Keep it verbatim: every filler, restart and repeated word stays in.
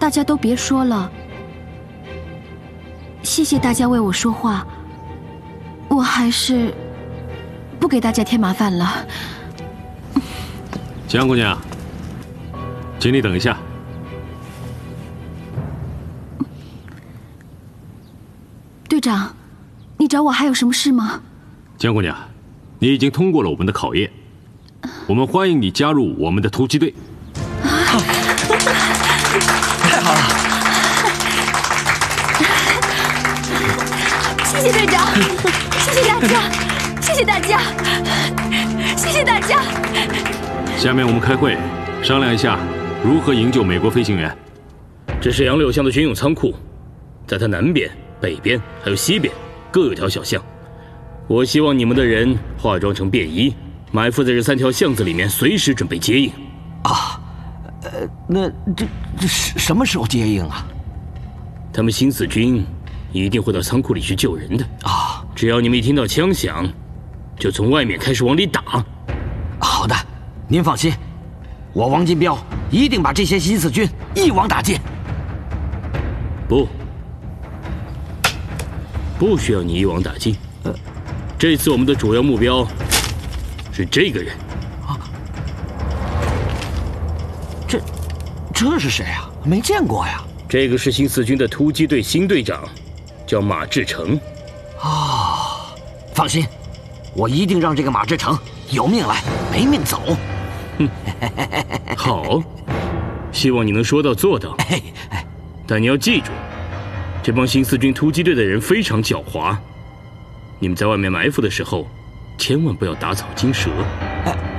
大家都别说了。谢谢大家为我说话，我还是不给大家添麻烦了。 江姑娘，请你等一下。 队长，你找我还有什么事吗？ 江姑娘，你已经通过了我们的考验，我们欢迎你加入我们的突击队。 啊、太好了！ 谢谢队长，谢谢大家，谢谢大家，谢谢大家。 下面我们开会，商量一下如何营救美国飞行员。 这是杨柳巷的军用仓库，在它南边、北边还有西边各有条小巷。我希望你们的人化妆成便衣，埋伏在这三条巷子里面，随时准备接应。 啊，呃，那这这什么时候接应啊？ 他们新四军一定会到仓库里去救人的啊！ 只要你们一听到枪响，就从外面开始往里打。 好的，您放心，我王金彪一定把这些新四军一网打尽。 不，不需要你一网打尽。呃，这次我们的主要目标是这个人。 啊，这这是谁啊？没见过呀。 这个是新四军的突击队新队长，叫马志成。 啊，放心，我一定让这个马志成有命来没命走。 哼，好，希望你能说到做到。但你要记住，这帮新四军突击队的人非常狡猾，你们在外面埋伏的时候，千万不要打草惊蛇。